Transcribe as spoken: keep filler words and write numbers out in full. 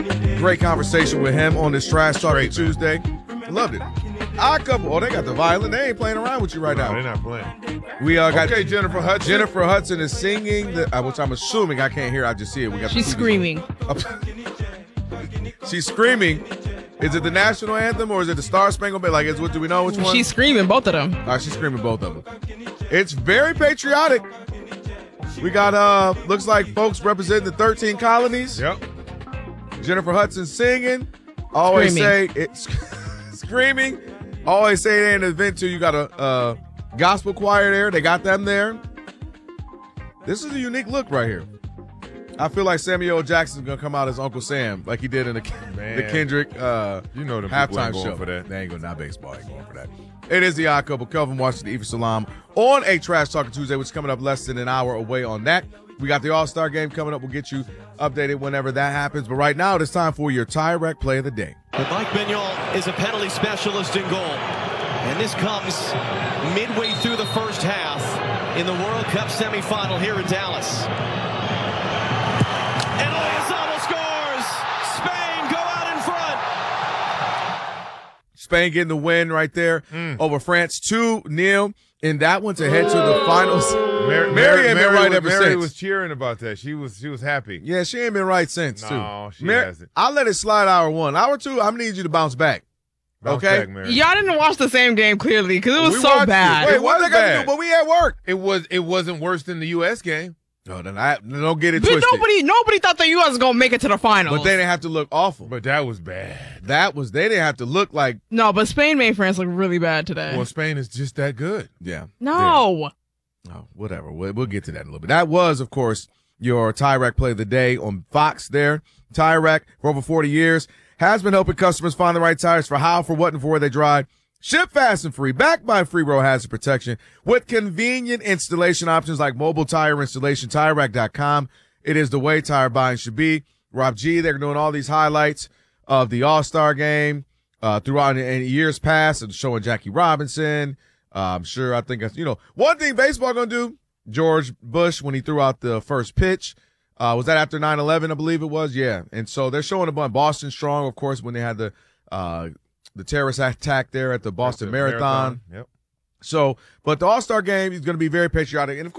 Great conversation with him on this Trash Talking Tuesday. Loved it. I couple. Oh, they got the violin. They ain't playing around with you right no, now. They're not playing. We uh, got okay, Jennifer Hudson. Jennifer Hudson is singing, the, uh, which I'm assuming I can't hear. I just see it. We got. She's screaming. She's screaming. Is it the national anthem or is it the Star Spangled Banner? Like, is what do we know which one? She's screaming both of them. All right, she's screaming both of them. It's very patriotic. We got uh, looks like folks representing the thirteen colonies. Yep. Jennifer Hudson singing. Always Screaming. say it's screaming. Always say they in an event too. You got a uh, gospel choir there. They got them there. This is a unique look right here. I feel like Samuel L. Jackson's gonna come out as Uncle Sam, like he did in the, the Kendrick uh, you know the halftime going show. For that. They ain't going not baseball. Ain't going for that. It is the Odd Couple. Kelvin Washington, Eva Salam on a Trash Talking Tuesday, which is coming up less than an hour away on that. We got the All-Star game coming up. We'll get you updated whenever that happens. But right now, it's time for your Tire Rack Play of the Day. But Mike Mignon is a penalty specialist in goal. And this comes midway through the first half in the World Cup semifinal here in Dallas. And Oyarzabal scores! Spain go out in front! Spain getting the win right there mm. over France, two nil in that one to head to the finals. Mary, Mary ain't Mary been right was, ever Mary since. was cheering about that. She was she was happy. Yeah, she ain't been right since, too. No, she Mary, hasn't. I'll let it slide hour one. Hour two, I'm going to need you to bounce back. Bounce okay? back, Mary. Y'all didn't watch the same game clearly because it was We so watched it. bad. Wait, It what was they got to bad. do? But we at work. It was it wasn't worse than the U S game. No, then I don't get it But twisted. nobody, nobody thought the U S was gonna make it to the finals. But they didn't have to look awful. But that was bad. That was they didn't have to look like no, but Spain made France look really bad today. Well, Spain is just that good. yeah. no, Yeah. Oh, whatever. We'll, we'll get to that in a little bit. That was, of course, your Tire Rack Play of the Day on Fox. There, Tire Rack for over forty years has been helping customers find the right tires for how, for what, and for where they drive. Ship fast and free, backed by free road hazard protection with convenient installation options like mobile tire installation. Tire Rack dot com. It is the way tire buying should be. Rob G, they're doing all these highlights of the All-Star game uh, throughout in years past and showing Jackie Robinson. Uh, I'm sure, I think, you know, one thing baseball going to do, George Bush, when he threw out the first pitch, uh, was that after nine eleven, I believe it was? Yeah. And so they're showing a bunch. Boston Strong, of course, when they had the uh, the terrorist attack there at the Boston the Marathon. Marathon. Yep. So, but the All-Star game is going to be very patriotic. And, of course,